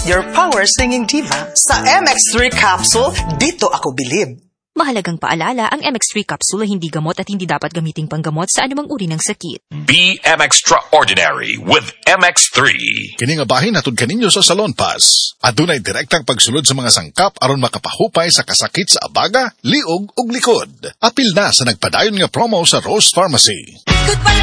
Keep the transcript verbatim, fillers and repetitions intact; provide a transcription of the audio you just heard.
your power singing diva. Sa M X three capsule, dito ako bilib. Mahalagang paalala, ang M X three capsule ay hindi gamot at hindi dapat gamiting panggamot sa anumang uri ng sakit. Be M Extraordinary with M X three. Kini nga bahin natud kaninyo sa Salon Pass. Adunay direktang pagsulod sa mga sangkap aron makapahupay sa kasakit sa abaga, liog ug likod. Apil na sa nagpadayon nga promo sa Rose Pharmacy.